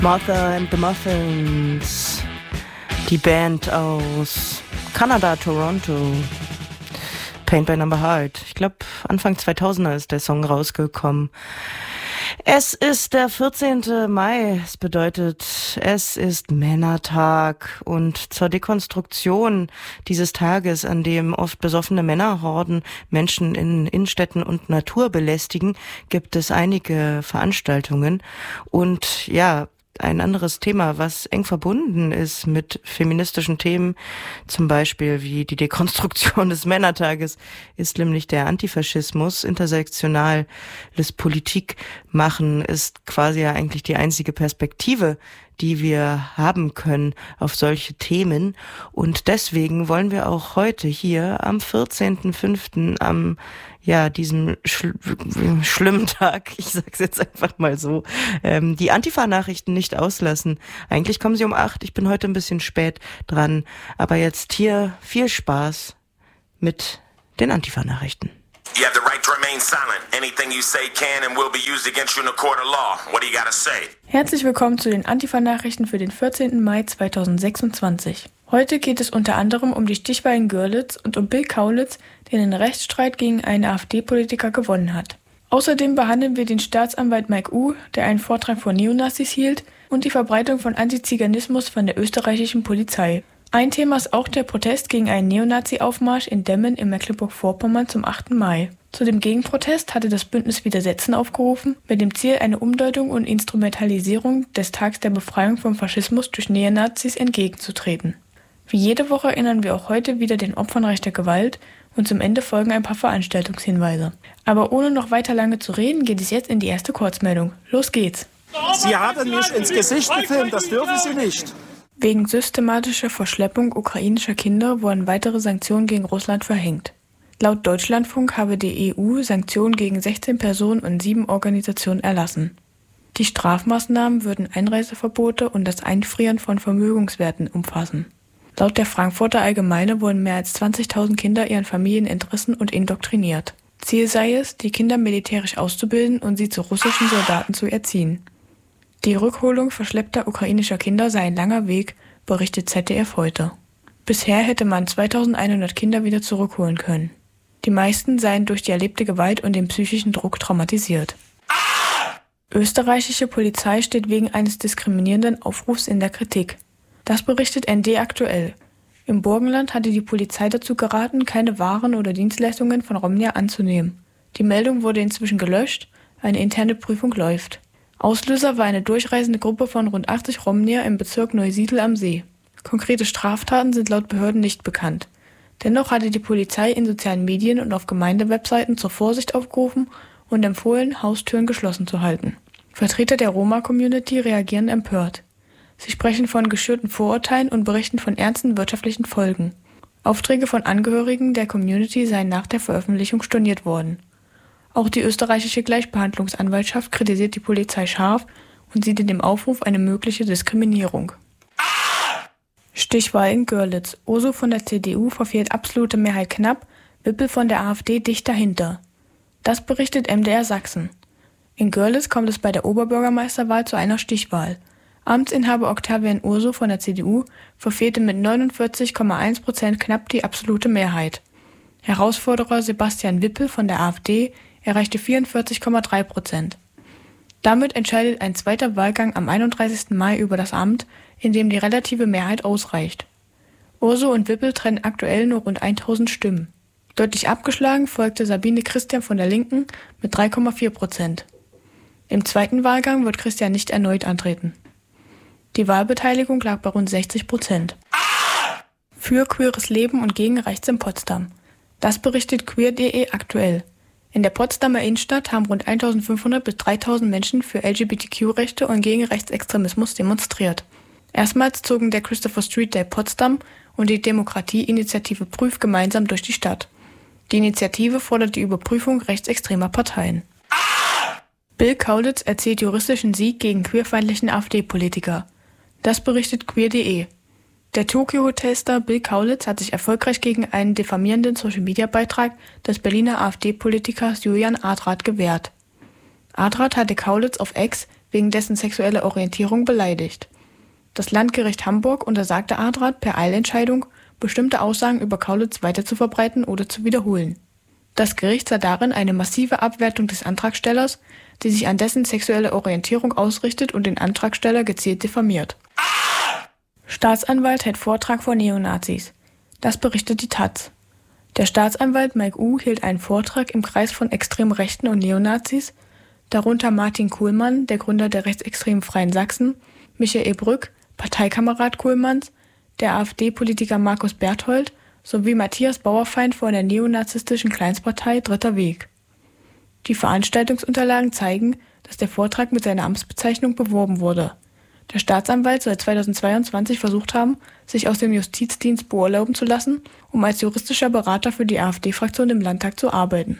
Martha and the Muffins, die Band aus Kanada, Toronto. Paint by Number Heart. Ich glaube, Anfang 2000er ist der Song rausgekommen. Es ist der 14. Mai. Es bedeutet, es ist Männertag. Und zur Dekonstruktion dieses Tages, an dem oft besoffene Männerhorden Menschen in Innenstädten und Natur belästigen, gibt es einige Veranstaltungen. Und ja, ein anderes Thema, was eng verbunden ist mit feministischen Themen, zum Beispiel wie die Dekonstruktion des Männertages, ist nämlich der Antifaschismus. Intersektionales Politik machen ist quasi ja eigentlich die einzige Perspektive, die wir haben können auf solche Themen. Und deswegen wollen wir auch heute hier am 14.05. am diesem schlimmen Tag, ich sag's jetzt einfach mal so, die Antifa-Nachrichten nicht auslassen. Eigentlich kommen sie um 8, ich bin heute ein bisschen spät dran, aber jetzt hier viel Spaß mit den Antifa-Nachrichten. You have the right to remain silent. Anything you say can and will be used against you in a court of law. What do you gotta say? Herzlich willkommen zu den Antifa-Nachrichten für den 14. Mai 2026. Heute geht es unter anderem um die Stichwahl in Görlitz und um Bill Kaulitz, der den Rechtsstreit gegen einen AfD-Politiker gewonnen hat. Außerdem behandeln wir den Staatsanwalt Mike U., der einen Vortrag vor Neonazis hielt, und die Verbreitung von Antiziganismus von der österreichischen Polizei. Ein Thema ist auch der Protest gegen einen Neonazi-Aufmarsch in Demmin in Mecklenburg-Vorpommern zum 8. Mai. Zu dem Gegenprotest hatte das Bündnis Widersetzen aufgerufen, mit dem Ziel, eine Umdeutung und Instrumentalisierung des Tags der Befreiung vom Faschismus durch Neonazis entgegenzutreten. Wie jede Woche erinnern wir auch heute wieder den Opfern rechter Gewalt und zum Ende folgen ein paar Veranstaltungshinweise. Aber ohne noch weiter lange zu reden, geht es jetzt in die erste Kurzmeldung. Los geht's! Sie haben mich ins Gesicht gefilmt, das dürfen Sie nicht. Wegen systematischer Verschleppung ukrainischer Kinder wurden weitere Sanktionen gegen Russland verhängt. Laut Deutschlandfunk habe die EU Sanktionen gegen 16 Personen und 7 Organisationen erlassen. Die Strafmaßnahmen würden Einreiseverbote und das Einfrieren von Vermögenswerten umfassen. Laut der Frankfurter Allgemeine wurden mehr als 20.000 Kinder ihren Familien entrissen und indoktriniert. Ziel sei es, die Kinder militärisch auszubilden und sie zu russischen Soldaten zu erziehen. Die Rückholung verschleppter ukrainischer Kinder sei ein langer Weg, berichtet ZDF heute. Bisher hätte man 2100 Kinder wieder zurückholen können. Die meisten seien durch die erlebte Gewalt und den psychischen Druck traumatisiert. Österreichische Polizei steht wegen eines diskriminierenden Aufrufs in der Kritik. Das berichtet ND aktuell. Im Burgenland hatte die Polizei dazu geraten, keine Waren oder Dienstleistungen von Romnia anzunehmen. Die Meldung wurde inzwischen gelöscht, eine interne Prüfung läuft. Auslöser war eine durchreisende Gruppe von rund 80 Romnier im Bezirk Neusiedl am See. Konkrete Straftaten sind laut Behörden nicht bekannt. Dennoch hatte die Polizei in sozialen Medien und auf Gemeindewebseiten zur Vorsicht aufgerufen und empfohlen, Haustüren geschlossen zu halten. Vertreter der Roma-Community reagieren empört. Sie sprechen von geschürten Vorurteilen und berichten von ernsten wirtschaftlichen Folgen. Aufträge von Angehörigen der Community seien nach der Veröffentlichung storniert worden. Auch die österreichische Gleichbehandlungsanwaltschaft kritisiert die Polizei scharf und sieht in dem Aufruf eine mögliche Diskriminierung. Stichwahl in Görlitz. Urso von der CDU verfehlt absolute Mehrheit knapp, Wippel von der AfD dicht dahinter. Das berichtet MDR Sachsen. In Görlitz kommt es bei der Oberbürgermeisterwahl zu einer Stichwahl. Amtsinhaber Octavian Urso von der CDU verfehlte mit 49,1% knapp die absolute Mehrheit. Herausforderer Sebastian Wippel von der AfD erreichte 44,3%. Damit entscheidet ein zweiter Wahlgang am 31. Mai über das Amt, in dem die relative Mehrheit ausreicht. Urso und Wippel trennen aktuell nur rund 1000 Stimmen. Deutlich abgeschlagen folgte Sabine Christian von der Linken mit 3,4%. Im zweiten Wahlgang wird Christian nicht erneut antreten. Die Wahlbeteiligung lag bei rund 60%. Für queeres Leben und gegen Rechts in Potsdam. Das berichtet queer.de aktuell. In der Potsdamer Innenstadt haben rund 1500 bis 3000 Menschen für LGBTQ-Rechte und gegen Rechtsextremismus demonstriert. Erstmals zogen der Christopher Street Day Potsdam und die Demokratie-Initiative Prüf gemeinsam durch die Stadt. Die Initiative fordert die Überprüfung rechtsextremer Parteien. Bill Kaulitz erzählt juristischen Sieg gegen queerfeindlichen AfD-Politiker. Das berichtet queer.de. Der Tokyo-Hotelstar Bill Kaulitz hat sich erfolgreich gegen einen diffamierenden Social-Media-Beitrag des Berliner AfD-Politikers Julian Adrat gewehrt. Adrat hatte Kaulitz auf X wegen dessen sexuelle Orientierung beleidigt. Das Landgericht Hamburg untersagte Adrat per Eilentscheidung, bestimmte Aussagen über Kaulitz weiterzuverbreiten oder zu wiederholen. Das Gericht sah darin eine massive Abwertung des Antragstellers, die sich an dessen sexuelle Orientierung ausrichtet und den Antragsteller gezielt diffamiert. Staatsanwalt hält Vortrag vor Neonazis. Das berichtet die taz. Der Staatsanwalt Mike U. hielt einen Vortrag im Kreis von extrem Rechten und Neonazis, darunter Martin Kuhlmann, der Gründer der rechtsextremen Freien Sachsen, Michael Brück, Parteikamerad Kuhlmanns, der AfD-Politiker Markus Berthold sowie Matthias Bauerfeind von der neonazistischen Kleinstpartei Dritter Weg. Die Veranstaltungsunterlagen zeigen, dass der Vortrag mit seiner Amtsbezeichnung beworben wurde. Der Staatsanwalt soll 2022 versucht haben, sich aus dem Justizdienst beurlauben zu lassen, um als juristischer Berater für die AfD-Fraktion im Landtag zu arbeiten.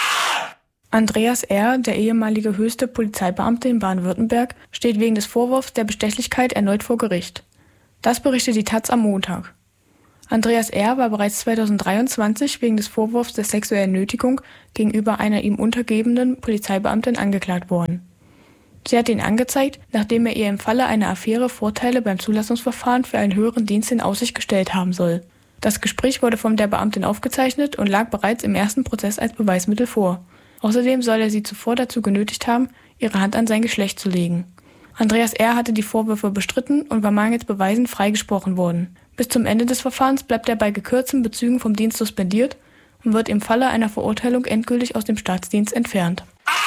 Andreas R., der ehemalige höchste Polizeibeamte in Baden-Württemberg, steht wegen des Vorwurfs der Bestechlichkeit erneut vor Gericht. Das berichtet die taz am Montag. Andreas R. war bereits 2023 wegen des Vorwurfs der sexuellen Nötigung gegenüber einer ihm untergebenen Polizeibeamtin angeklagt worden. Sie hat ihn angezeigt, nachdem er ihr im Falle einer Affäre Vorteile beim Zulassungsverfahren für einen höheren Dienst in Aussicht gestellt haben soll. Das Gespräch wurde von der Beamtin aufgezeichnet und lag bereits im ersten Prozess als Beweismittel vor. Außerdem soll er sie zuvor dazu genötigt haben, ihre Hand an sein Geschlecht zu legen. Andreas R. hatte die Vorwürfe bestritten und war mangels Beweisen freigesprochen worden. Bis zum Ende des Verfahrens bleibt er bei gekürzten Bezügen vom Dienst suspendiert und wird im Falle einer Verurteilung endgültig aus dem Staatsdienst entfernt.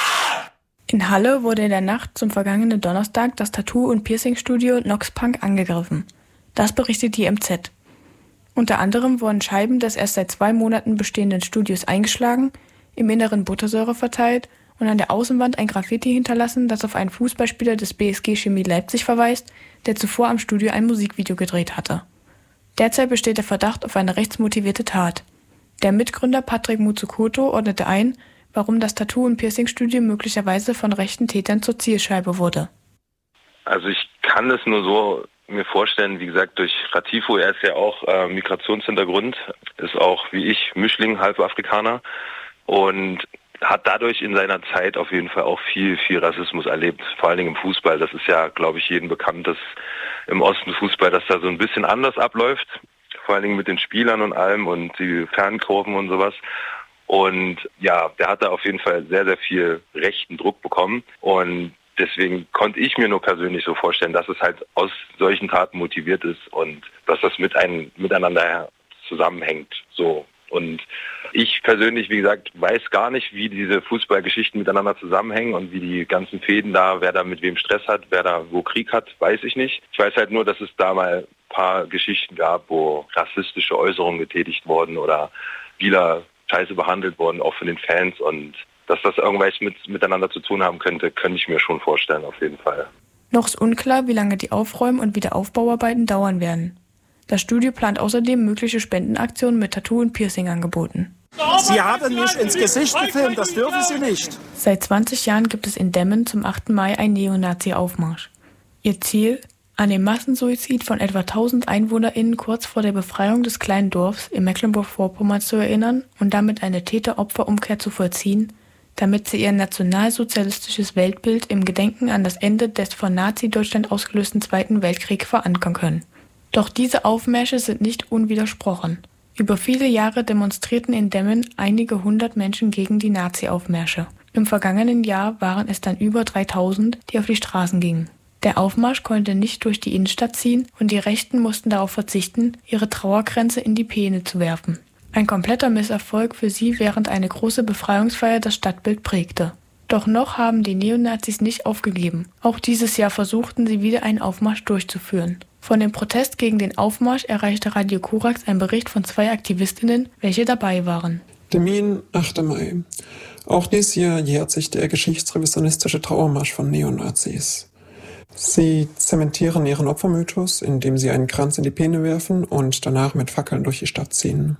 In Halle wurde in der Nacht zum vergangenen Donnerstag das Tattoo- und Piercing-Studio Nox Punk angegriffen. Das berichtet die MZ. Unter anderem wurden Scheiben des erst seit 2 Monaten bestehenden Studios eingeschlagen, im Inneren Buttersäure verteilt und an der Außenwand ein Graffiti hinterlassen, das auf einen Fußballspieler des BSG Chemie Leipzig verweist, der zuvor am Studio ein Musikvideo gedreht hatte. Derzeit besteht der Verdacht auf eine rechtsmotivierte Tat. Der Mitgründer Patrick Mutsukoto ordnete ein, warum das Tattoo- und Piercing-Studio möglicherweise von rechten Tätern zur Zielscheibe wurde. Also ich kann es nur so mir vorstellen, wie gesagt, durch Ratifo, er ist ja auch Migrationshintergrund, ist auch wie ich Mischling, Halbafrikaner und hat dadurch in seiner Zeit auf jeden Fall auch viel Rassismus erlebt, vor allen Dingen im Fußball. Das ist ja, glaube ich, jedem bekannt, dass im Osten Fußball, dass da so ein bisschen anders abläuft, vor allen Dingen mit den Spielern und allem und die Fankurven und sowas. Und ja, der hat da auf jeden Fall sehr viel rechten Druck bekommen und deswegen konnte ich mir nur persönlich so vorstellen, dass es halt aus solchen Taten motiviert ist und dass das miteinander zusammenhängt, so. Und ich persönlich, wie gesagt, weiß gar nicht, wie diese Fußballgeschichten miteinander zusammenhängen und wie die ganzen Fäden da, wer da mit wem Stress hat, wer da wo Krieg hat, weiß ich nicht. Ich weiß halt nur, dass es da mal ein paar Geschichten gab, wo rassistische Äußerungen getätigt wurden oder Spieler scheiße behandelt wurden, auch von den Fans. Und dass das irgendwas miteinander zu tun haben könnte ich mir schon vorstellen, auf jeden Fall. Noch ist unklar, wie lange die Aufräum- und Wiederaufbauarbeiten dauern werden. Das Studio plant außerdem mögliche Spendenaktionen mit Tattoo- und Piercing-Angeboten. Sie haben mich ins Gesicht gefilmt, das dürfen Sie nicht. Seit 20 Jahren gibt es in Demmen zum 8. Mai einen Neonazi-Aufmarsch. Ihr Ziel? An den Massensuizid von etwa 1000 EinwohnerInnen kurz vor der Befreiung des kleinen Dorfs in Mecklenburg-Vorpommern zu erinnern und damit eine Täter-Opfer-Umkehr zu vollziehen, damit sie ihr nationalsozialistisches Weltbild im Gedenken an das Ende des von Nazi-Deutschland ausgelösten Zweiten Weltkrieg verankern können. Doch diese Aufmärsche sind nicht unwidersprochen. Über viele Jahre demonstrierten in Demmen einige 100 Menschen gegen die Nazi-Aufmärsche. Im vergangenen Jahr waren es dann über 3000, die auf die Straßen gingen. Der Aufmarsch konnte nicht durch die Innenstadt ziehen und die Rechten mussten darauf verzichten, ihre Trauerkränze in die Peene zu werfen. Ein kompletter Misserfolg für sie, während eine große Befreiungsfeier das Stadtbild prägte. Doch noch haben die Neonazis nicht aufgegeben. Auch dieses Jahr versuchten sie wieder einen Aufmarsch durchzuführen. Von dem Protest gegen den Aufmarsch erreichte Radio Korax ein Bericht von 2 Aktivistinnen, welche dabei waren. Termin 8. Mai. Auch dieses Jahr jährt sich der geschichtsrevisionistische Trauermarsch von Neonazis. Sie zementieren ihren Opfermythos, indem sie einen Kranz in die Peene werfen und danach mit Fackeln durch die Stadt ziehen.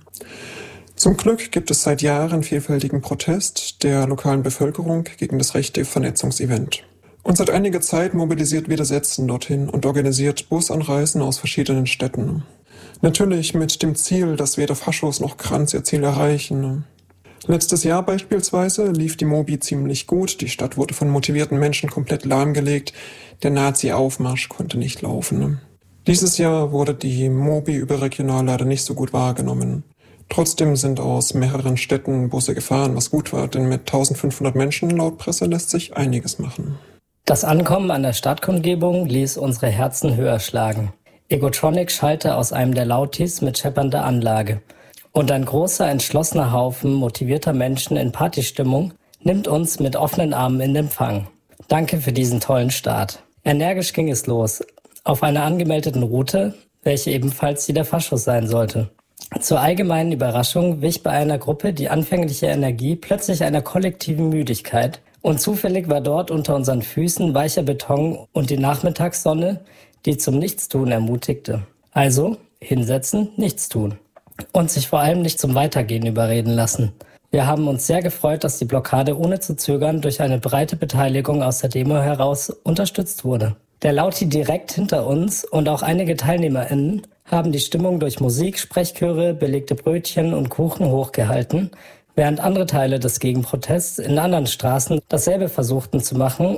Zum Glück gibt es seit Jahren vielfältigen Protest der lokalen Bevölkerung gegen das rechte Vernetzungsevent. Und seit einiger Zeit mobilisiert Widersetzen dorthin und organisiert Busanreisen aus verschiedenen Städten. Natürlich mit dem Ziel, dass weder Faschos noch Kranz ihr Ziel erreichen. Letztes Jahr beispielsweise lief die Mobi ziemlich gut. Die Stadt wurde von motivierten Menschen komplett lahmgelegt. Der Nazi-Aufmarsch konnte nicht laufen. Dieses Jahr wurde die Mobi überregional leider nicht so gut wahrgenommen. Trotzdem sind aus mehreren Städten Busse gefahren, was gut war, denn mit 1500 Menschen laut Presse lässt sich einiges machen. Das Ankommen an der Stadtkundgebung ließ unsere Herzen höher schlagen. Egotronic schallte aus einem der Lautis mit scheppernder Anlage. Und ein großer, entschlossener Haufen motivierter Menschen in Partystimmung nimmt uns mit offenen Armen in Empfang. Danke für diesen tollen Start. Energisch ging es los, auf einer angemeldeten Route, welche ebenfalls die der Faschos sein sollte. Zur allgemeinen Überraschung wich bei einer Gruppe die anfängliche Energie plötzlich einer kollektiven Müdigkeit und zufällig war dort unter unseren Füßen weicher Beton und die Nachmittagssonne, die zum Nichtstun ermutigte. Also hinsetzen, nichts tun. Und sich vor allem nicht zum Weitergehen überreden lassen. Wir haben uns sehr gefreut, dass die Blockade ohne zu zögern durch eine breite Beteiligung aus der Demo heraus unterstützt wurde. Der Lauti direkt hinter uns und auch einige TeilnehmerInnen haben die Stimmung durch Musik, Sprechchöre, belegte Brötchen und Kuchen hochgehalten, während andere Teile des Gegenprotests in anderen Straßen dasselbe versuchten zu machen